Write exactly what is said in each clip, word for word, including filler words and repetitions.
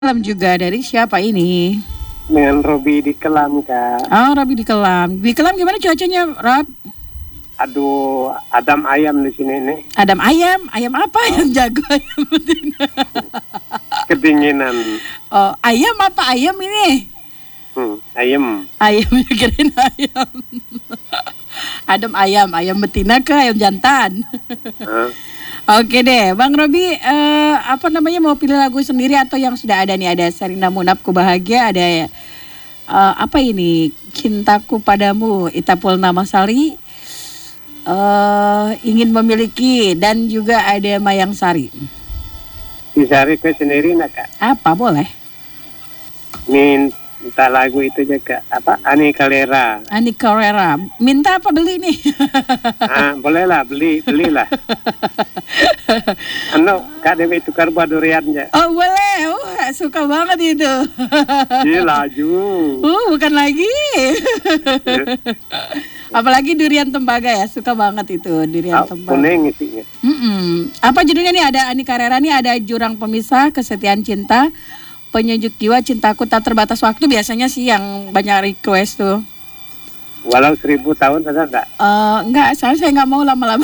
Malam juga dari siapa ini? Dengan Robi di Kelam, Kak. Oh, Robi di Kelam. Di Kelam gimana cuacanya, Rob? Aduh, Adam ayam di sini nih. Adam ayam, ayam apa? Ayam jago, ayam betina. Kedinginan. Oh, ayam apa ayam ini? Hmm, ayam. Ayam, kirain ayam. Adam ayam, ayam betina ke ayam jantan? Huh? Oke deh, Bang Robi, eh, apa namanya mau pilih lagu sendiri atau yang sudah ada nih? Ada Sherina Munafku Bahagia, ada eh, apa ini? Cintaku Padamu, Ita Purnamasari, eh, Ingin Memiliki, dan juga ada Mayang Sari. Bisa request sendiri nak, Kak? Apa boleh? Minta lagu itu juga, apa? Ani Kalera. Ani Carrera, minta apa beli nih? Ah, bolehlah beli, belilah. Ano, Kak Dewi tukar buat duriannya. Oh boleh, uh, suka banget itu. Iya laju. Uh, bukan lagi. Apalagi durian tembaga ya, suka banget itu durian Ah, tembaga. kuning isinya. Mm-mm. Apa judulnya nih? Ada Ani Carrera nih, ada Jurang Pemisah, Kesetiaan Cinta, Penyejuk Jiwa, Cintaku Tak Terbatas Waktu. Biasanya sih yang banyak request tuh. Walau seribu tahun ada enggak? Eh, enggak, saya saya nggak mau lama-lama.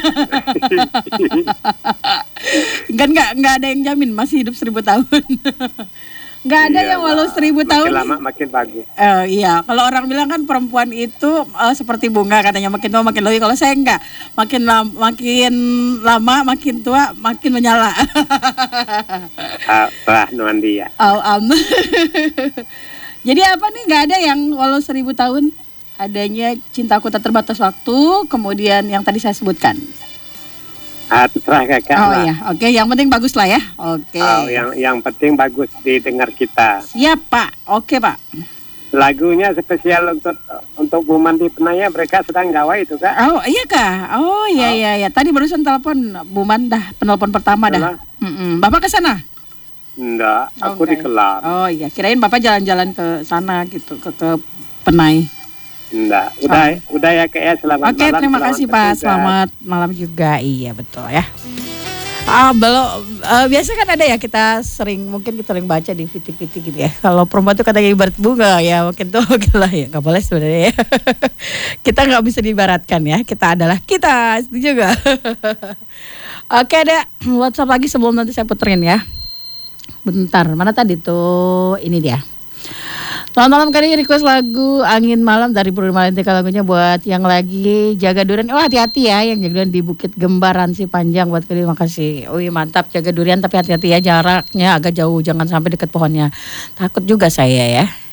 Kan nggak nggak ada yang jamin masih hidup seribu tahun. Nggak ada Iya yang walau lah. seribu Makin tahun. lama makin bagus. Eh, iya, kalau orang bilang kan perempuan itu eh, seperti bunga, katanya makin tua makin lebih. Kalau saya enggak, makin lama, makin lama makin tua makin menyala. Ah, wah, nuan dia. Oh, um. Jadi apa nih, nggak ada yang walau seribu tahun? Adanya Cintaku Tak Terbatas Waktu, kemudian yang tadi saya sebutkan. Ah, terserah Kakak Oh lah. iya, oke, yang penting bagus lah ya. Oke. Oh, yang yang penting bagus didengar kita. Siap Pak, oke Pak. Lagunya spesial untuk untuk Bu Mandi Penaya, mereka sedang gawe itu, Kak. Oh iya kah? Oh iya Oh. iya iya. Tadi barusan telepon Bu Man dah, penelpon pertama dah. Alah. Mm-mm. Bapak ke sana? Enggak, Oh, aku di enggak. Kelam. Oh iya, kirain Bapak jalan-jalan ke sana gitu, ke ke Penai. Enggak, udah udah ya Kak ya, selamat Oke, malam. terima selamat kasih Pak. bertugas. Selamat malam juga. Iya, betul ya. Ah, belum eh, biasa kan ada ya, kita sering mungkin kita sering baca di V T V T gitu ya. Kalau perempuan tuh katanya ibarat bunga ya, mungkin tuh oke lah ya. Enggak boleh sebenarnya ya. Kita nggak bisa diibaratkan ya. Kita adalah kita, setuju juga. Oke, ada WhatsApp lagi sebelum nanti saya puterin ya. Bentar, mana tadi tuh? Ini dia. Selamat malam, kali ini request lagu Angin Malam dari Purwi Malentika, lagunya buat yang lagi jaga durian. Oh, hati-hati ya yang jaga durian di Bukit Gembaran si Panjang, buat kalian, makasih. Wih, mantap, jaga durian tapi hati-hati ya, jaraknya agak jauh, jangan sampai deket pohonnya. Takut juga saya ya.